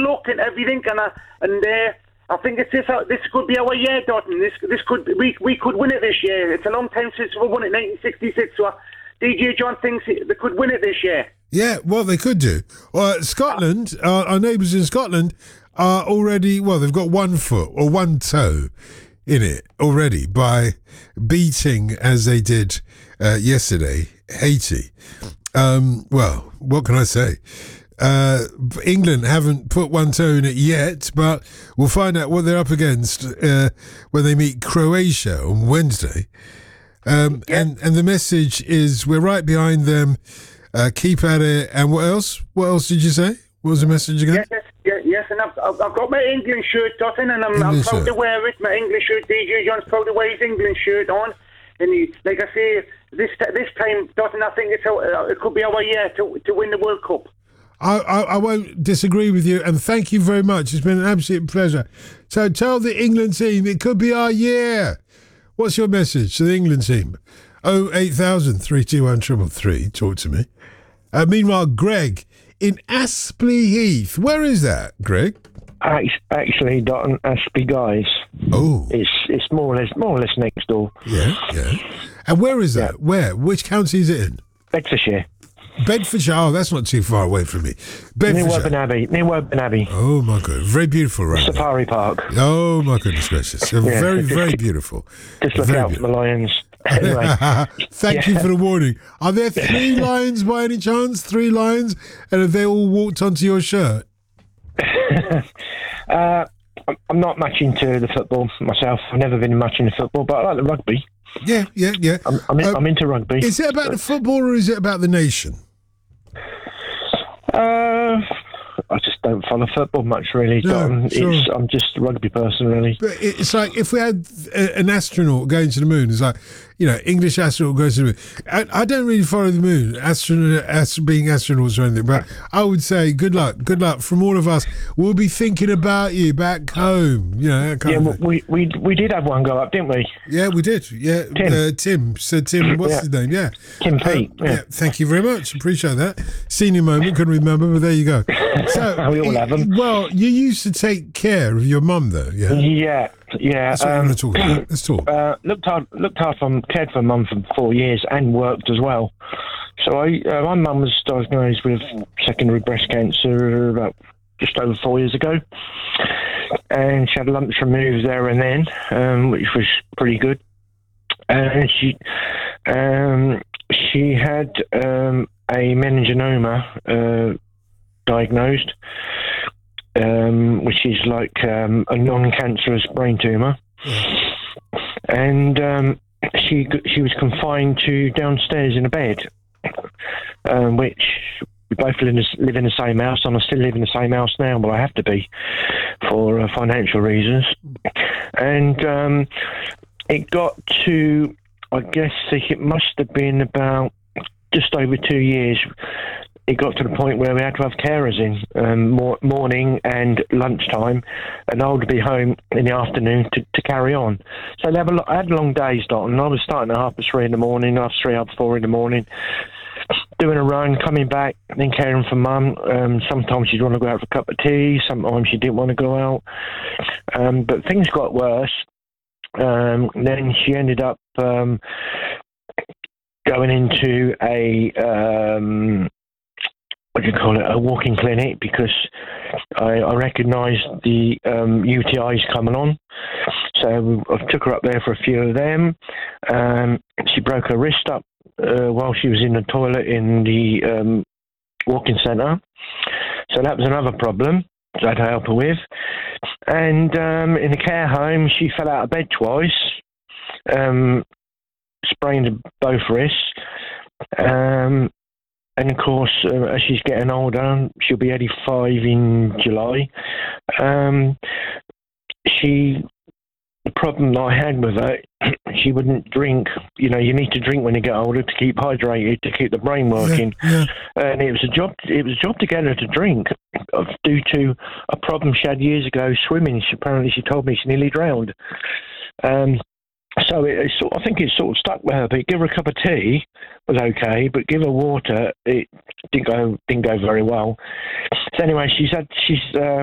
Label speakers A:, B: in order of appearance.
A: luck and everything, and I think it's this could be our year, Dotton. We could win it this year. It's a long time since we won it, 1966. So DJ John thinks they could win it this year.
B: Yeah, well, they could do. Scotland, our neighbours in Scotland are already, well, they've got 1 foot or 1 toe in it already by beating, as they did yesterday, Haiti. Well, what can I say? England haven't put 1 toe in it yet, but we'll find out what they're up against when they meet Croatia on Wednesday. And the message is we're right behind them. Keep at it. And what else? What else did you say? What was the message again?
A: Yes, and I've got my England shirt, Dotton, and I'm proud to wear it. My English shirt, DJ John's proud to wear his England shirt on. And like I say, this time, Dotton, I think it could be our year to win the World Cup.
B: I won't disagree with you, and thank you very much. It's been an absolute pleasure. So tell the England team it could be our year. What's your message to the England team? 08000 321 333. Talk to me. Meanwhile, Greg in Aspley Heath. Where is that, Greg?
C: Actually, Dotton, Aspley Guys.
B: Oh,
C: it's more or less next door.
B: Yeah. And where is that? Yeah. Where? Which county is it in?
C: Bedfordshire.
B: Bedfordshire. Oh, that's not too far away from me.
C: Near Woburn Abbey.
B: Oh my God, very beautiful, right?
C: Safari Park.
B: Oh my goodness gracious, very beautiful.
C: Just look out for the lions. Anyway.
B: Thank you for the warning. Are there 3 lions by any chance? 3 lions, and have they all walked onto your shirt?
C: I'm not much into the football myself. I've never been much into football, but I like the rugby.
B: Yeah.
C: I'm into rugby.
B: Is it about the football or is it about the nation?
C: I just don't follow football much, really.
B: No, sure.
C: I'm just a rugby person, really.
B: But it's like if we had an astronaut going to the moon, it's like, English astronaut goes to the moon. I don't really follow the moon, being astronauts or anything, but I would say good luck from all of us. We'll be thinking about you back home.
C: We did have one go up, didn't we?
B: Yeah, we did. Yeah, Tim. What's his name? Yeah,
C: Tim Pete.
B: Yeah, thank you very much. Appreciate that. Senior moment, couldn't remember, but there you go. So
C: we all have them.
B: Well, you used to take care of your mum, though. Yeah.
C: That's
B: what I want to talk about. Let's talk.
C: Cared for mum for 4 years and worked as well. So my mum was diagnosed with secondary breast cancer about just over 4 years ago, and she had lumps removed there and then, which was pretty good. And she had a meningioma diagnosed, which is like a non-cancerous brain tumour. And she was confined to downstairs in a bed, which we both live in the same house, and I still live in the same house now, but I have to be for financial reasons. And it got to, I guess it must have been about just over 2 years. It got to the point where we had to have carers in morning and lunchtime, and I would be home in the afternoon to carry on. So I had long days, and I was starting at 3:30 in the morning, 3:30, 4:30 in the morning, doing a run, coming back, then caring for mum. Sometimes she'd want to go out for a cup of tea, sometimes she didn't want to go out. But things got worse. Then she ended up going into a a walking clinic, because I recognised the UTIs coming on. So I took her up there for a few of them. She broke her wrist up while she was in the toilet in the walking centre. So that was another problem that I had to help her with. And in the care home, she fell out of bed twice, sprained both wrists. And of course, as she's getting older, she'll be 85 in July. The problem that I had with her, she wouldn't drink. You need to drink when you get older to keep hydrated, to keep the brain working.
B: Yeah.
C: And it was a job to get her to drink, due to a problem she had years ago swimming. She told me she nearly drowned. So I think it sort of stuck with her. But give her a cup of tea was okay, but give her water, it didn't go very well. So anyway, she's